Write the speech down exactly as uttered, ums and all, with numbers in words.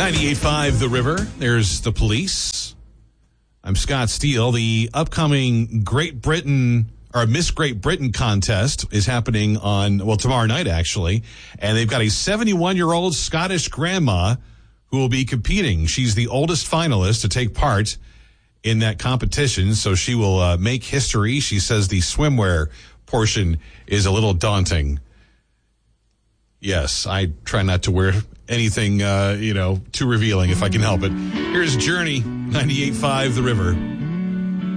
ninety-eight point five The River. There's the police. I'm Scott Steele. The upcoming Great Britain or Miss Great Britain contest is happening on, well, tomorrow night, actually. And they've got a seventy-one-year-old Scottish grandma who will be competing. She's the oldest finalist to take part in that competition, so she will uh, make history. She says the swimwear portion is a little daunting. Yes, I try not to wear anything, uh, you know, too revealing if I can help it. Here's Journey, ninety-eight point five The River.